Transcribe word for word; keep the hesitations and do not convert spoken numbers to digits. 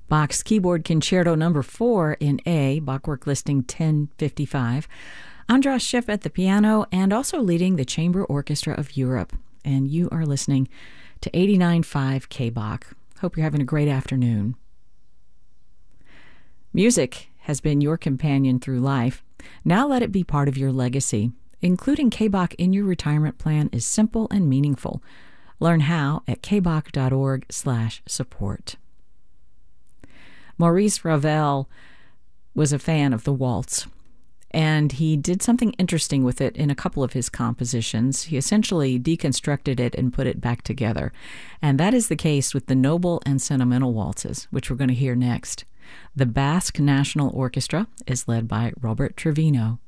Bach's Keyboard Concerto number four in A, Bachwork listing ten fifty-five. Andras Schiff at the piano and also leading the Chamber Orchestra of Europe. And you are listening to eighty-nine point five K-Bach. Hope you're having a great afternoon. Music has been your companion through life. Now let it be part of your legacy. Including K-Bach in your retirement plan is simple and meaningful. Learn how at kbach.org slash support. Maurice Ravel was a fan of the waltz, and he did something interesting with it in a couple of his compositions. He essentially deconstructed it and put it back together, and that is the case with the Noble and Sentimental Waltzes, which we're going to hear next. The Basque National Orchestra is led by Robert Trevino.